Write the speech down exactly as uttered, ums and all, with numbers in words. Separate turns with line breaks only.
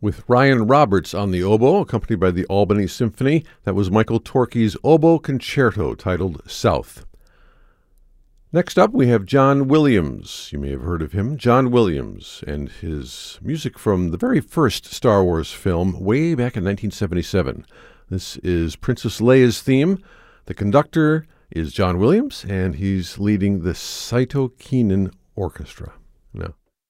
with Ryan Roberts on the oboe, accompanied by the Albany Symphony. That was Michael Torke's oboe concerto titled South. Next up, we have John Williams. You may have heard of him, John Williams, and his music from the very first Star Wars film way back in nineteen seventy-seven. This is Princess Leia's theme. The conductor is John Williams, and he's leading the Saito Keenan Orchestra. Now,